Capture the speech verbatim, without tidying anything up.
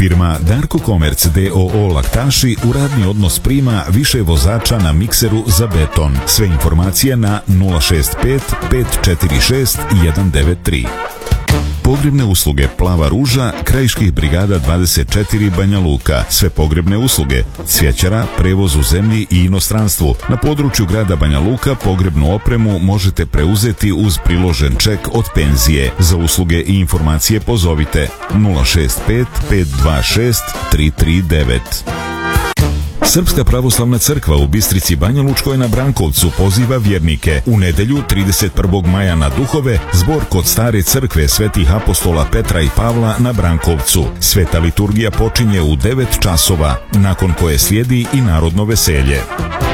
Firma Darko Komerc d o o Laktaši u radni odnos prima više vozača na mikseru za beton. Sve informacije na nula šest pet pet četiri šest jedan devet tri. Pogrebne usluge Plava ruža, Krajiških brigada dvadeset četiri Banja Luka. Sve pogrebne usluge, cvjećara, prevoz u zemlji i inostranstvu. Na području grada Banja Luka pogrebnu opremu možete preuzeti uz priložen ček od penzije. Za usluge i informacije pozovite nula šest pet pet dva šest tri tri devet. Srpska pravoslavna crkva u Bistrici Banja Lučkoj na Brankovcu poziva vjernike u nedjelju trideset prvog maja na Duhove, zbor kod stare crkve svetih apostola Petra i Pavla na Brankovcu. Sveta liturgija počinje u devet časova, nakon koje slijedi i narodno veselje.